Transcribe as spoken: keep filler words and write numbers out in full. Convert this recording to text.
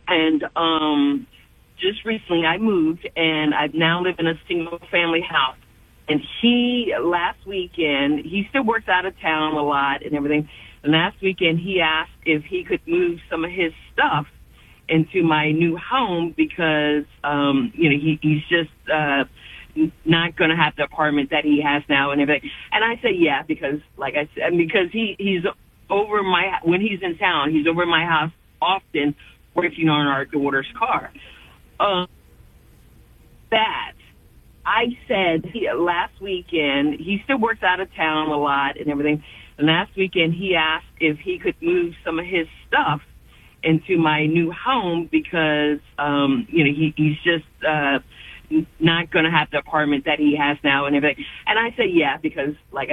And um, just recently I moved, and I now live in a single-family house. And he, last weekend, he still works out of town a lot and everything. And last weekend he asked if he could move some of his stuff into my new home because, um, you know, he, he's just uh, not going to have the apartment that he has now and everything. And I said, yeah, because, like I said, because he, he's over my, when he's in town, he's over my house often working on our daughter's car. Uh, that. I said he, last weekend, he still works out of town a lot and everything. And last weekend he asked if he could move some of his stuff into my new home because, um, you know, he, he's just uh, not going to have the apartment that he has now and everything. And I said, yeah, because, like I